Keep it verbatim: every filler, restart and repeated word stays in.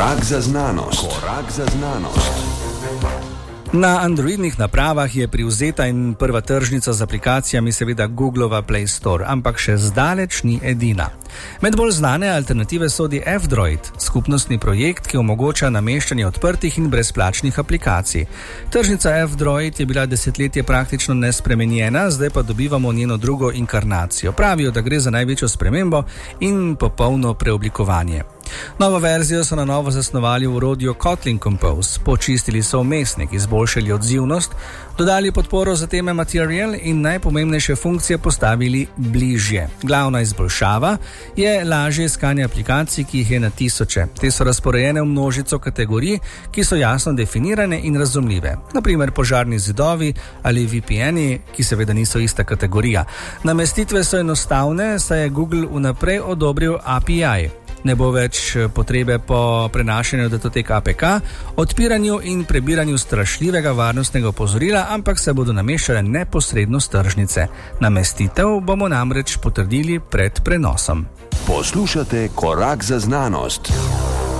Korak za znanost. Korak za znanost. Na androidnih napravah je privzeta in prva tržnica z aplikacijami seveda Googlova Play Store, ampak še zdaleč ni edina. Med bolj znane alternative sodi F-Droid, skupnostni projekt, ki omogoča nameščanje odprtih in brezplačnih aplikacij. Tržnica F-Droid je bila desetletje praktično nespremenjena, zdaj pa dobivamo njeno drugo inkarnacijo. Pravijo, da gre za največjo spremembo in popolno preoblikovanje. Novo verzijo so na novo zasnovali v orodju Kotlin Compose, počistili so vmesnik, izboljšali odzivnost, dodali podporo za teme Material in najpomembnejše funkcije postavili bližje. Glavna izboljšava je lažje iskanje aplikacij, ki jih je na tisoče. Te so razporejene v množico kategorij, ki so jasno definirane in razumljive. Naprimer požarni zidovi ali V P N-i, ki seveda niso ista kategorija. Namestitve so enostavne, saj je Google vnaprej odobril A P I. Ne bo več potrebe po prenašanju datoteka A P K, odpiranju in prebiranju strašljivega varnostnega opozorila, ampak se bodo nameščale neposredno s tržnice. Namestitev bomo namreč potrdili pred prenosom. Poslušate Korak za znanost.